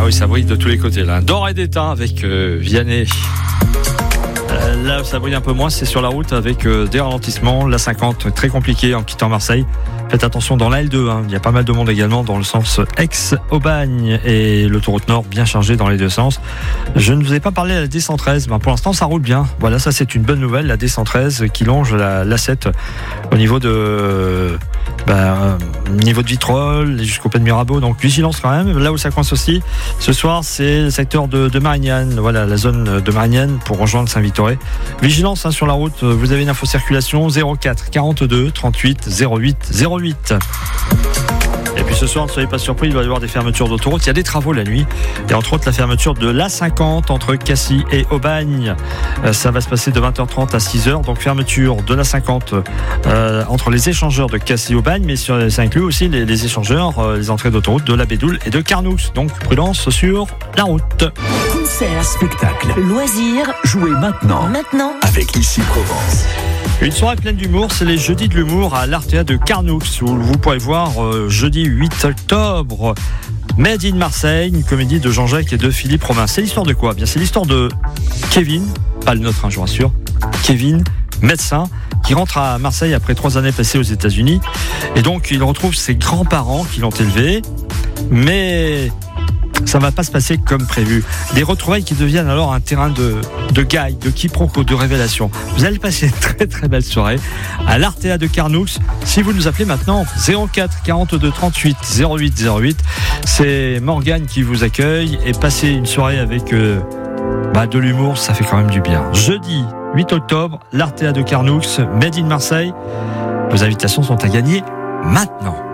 oui, ça brille de tous les côtés là. D'or et d'étain avec Vianney. Là, ça brille un peu moins, c'est sur la route avec des ralentissements. La 50, très compliqué en quittant Marseille. Faites attention dans la L2, hein. Il y a pas mal de monde également dans le sens Aix-Aubagne et l'autoroute Nord bien chargée dans les deux sens. Je ne vous ai pas parlé de la D113, mais pour l'instant ça roule bien. Voilà, ça c'est une bonne nouvelle, la D113 qui longe la 7 au niveau de Vitrolles jusqu'au Pays de Mirabeau. Donc vigilance quand même. Là où ça coince aussi, ce soir c'est le secteur de Marignane. Voilà, la zone de Marignane pour rejoindre Saint-Victoré. Vigilance sur la route. Vous avez une info circulation 04 42 38 08 08. Et puis ce soir, ne soyez pas surpris, il va y avoir des fermetures d'autoroute. Il y a des travaux la nuit. Et entre autres, la fermeture de l'A50 entre Cassis et Aubagne. Ça va se passer de 20h30 à 6h. Donc fermeture de l'A50 entre les échangeurs de Cassis et Aubagne. Mais ça inclut aussi les échangeurs, les entrées d'autoroute de la Bédoule et de Carnoux. Donc prudence sur la route. Concert, spectacle, loisirs, jouez maintenant avec Ici Provence. Une soirée pleine d'humour, c'est les jeudis de l'humour à l'Artea de Carnoux, où vous pourrez voir jeudi 8 octobre Made in Marseille, une comédie de Jean-Jacques et de Philippe Romain. C'est l'histoire de quoi ? Bien, c'est l'histoire de Kevin, pas le nôtre, je vous rassure, Kevin, médecin, qui rentre à Marseille après 3 années passées aux États-Unis. Et donc, il retrouve ses grands-parents qui l'ont élevé, mais ça ne va pas se passer comme prévu. Des retrouvailles qui deviennent alors un terrain de gaille, de quiproquo, de révélation. Vous allez passer une très très belle soirée à l'Artea de Carnoux. Si vous nous appelez maintenant 04 42 38 08 08, c'est Morgane qui vous accueille, et passer une soirée avec de l'humour, ça fait quand même du bien. Jeudi 8 octobre, l'Artea de Carnoux, Made in Marseille. Vos invitations sont à gagner maintenant.